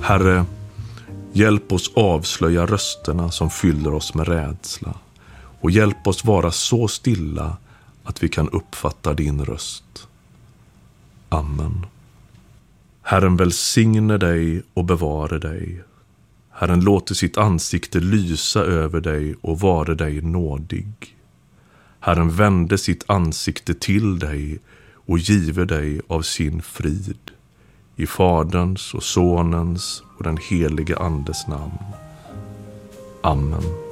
Herre, hjälp oss avslöja rösterna som fyller oss med rädsla och hjälp oss vara så stilla att vi kan uppfatta din röst. Amen. Herren välsigne dig och bevare dig. Herren låter sitt ansikte lysa över dig och vare dig nådig. Herren vände sitt ansikte till dig och give dig av sin frid. I Faderns och Sonens och den helige Andes namn. Amen.